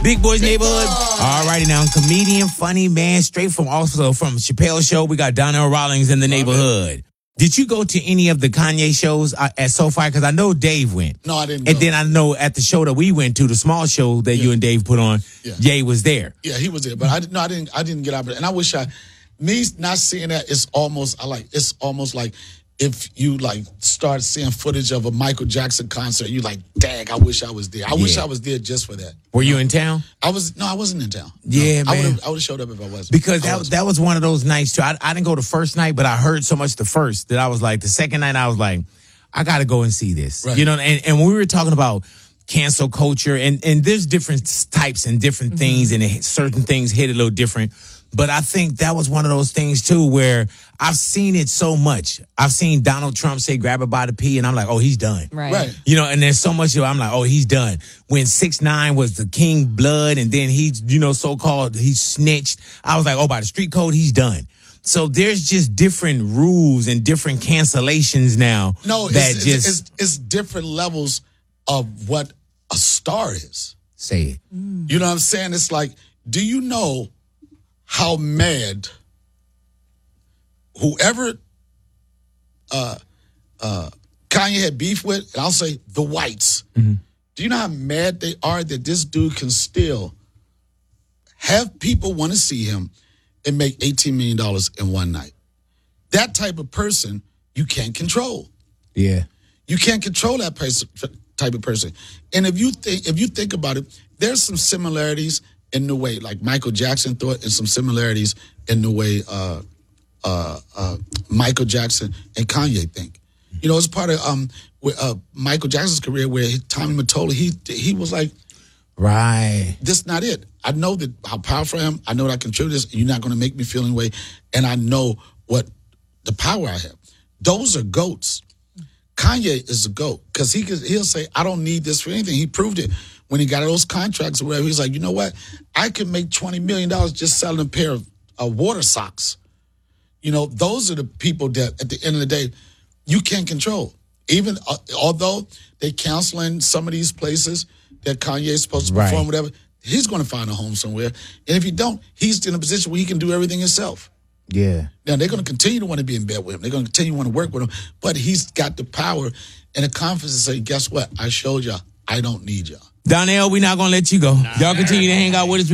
Big Boys Neighborhood. All righty now. Comedian, funny man, straight from Chappelle's show. We got Donnell Rawlings in the neighborhood. Did you go to any of the Kanye shows at SoFi? Because I know Dave went. No, I didn't And go. then I know at the show that we went to, the small show that you and Dave put on, Jay was there. Yeah, he was there. But I didn't get out of it. And I wish me not seeing that, it's almost like if you like start seeing footage of a Michael Jackson concert, you like, dang, I wish I was there. I wish I was there just for that. Were you in town? I wasn't in town. Yeah, no, man. I would have showed up if I wasn't. Because that was one of those nights too. I didn't go the first night, but I heard so much the first that I was like, the second night I was like, I got to go and see this. Right. You know, and when we were talking about cancel culture and there's different types and different things and certain things hit a little different. But I think that was one of those things, too, where I've seen it so much. I've seen Donald Trump say, grab it by the pee, and I'm like, oh, he's done. Right. You know, and there's so much of it, I'm like, oh, he's done. When 6ix9ine was the king blood, and then he's, so-called, he snitched, I was like, oh, by the street code, he's done. So there's just different rules and different cancellations now. No, it's different levels of what a star is. Say it. You know what I'm saying? It's like, do you know how mad whoever Kanye had beef with, and I'll say the whites, do you know how mad they are that this dude can still have people want to see him and make $18 million in one night? That type of person you can't control. Yeah. You can't control that type of person. And if you think about it, there's some similarities in the way, like Michael Jackson thought, and some similarities in the way Michael Jackson and Kanye think. You know, it's part of Michael Jackson's career where Tommy Mottola, he was like, right, this is not it. I know that how powerful I am. I know that I contribute this. You're not going to make me feel any way. And I know what the power I have. Those are goats. Kanye is a goat because he'll say, I don't need this for anything. He proved it when he got those contracts or whatever. He's like, you know what? I can make $20 million just selling a pair of water socks. You know, those are the people that at the end of the day, you can't control. Even although they counseling some of these places that Kanye is supposed to perform, whatever, he's going to find a home somewhere. And if he don't, he's in a position where he can do everything himself. Yeah. Now, they're going to continue to want to be in bed with him. They're going to continue to want to work with him. But he's got the power and the confidence to say, guess what? I showed y'all I don't need y'all. Donnell, we're not going to let you go. Y'all continue to hang out with us.